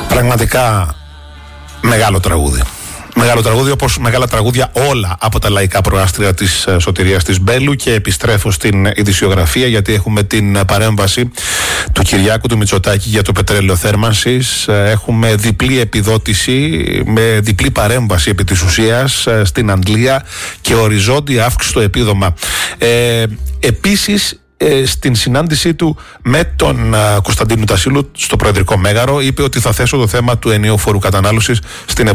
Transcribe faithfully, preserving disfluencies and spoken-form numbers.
Πραγματικά μεγάλο τραγούδι. Μεγάλο τραγούδι, όπως μεγάλα τραγούδια όλα από τα λαϊκά προάστρια της Σωτηρίας της Μπέλου. Και επιστρέφω στην ειδησιογραφία, γιατί έχουμε την παρέμβαση του Κυριάκου του Μητσοτάκη για το πετρέλαιο θέρμανσης. Έχουμε διπλή επιδότηση με διπλή παρέμβαση επί της ουσίας στην Αντλία και οριζόντια αύξηση στο επίδομα. Ε, επίσης, στην συνάντησή του με τον Κωνσταντίνο Τασίλου στο Προεδρικό Μέγαρο, είπε ότι θα θέσω το θέμα του ενιαίου φόρου κατανάλωσης στην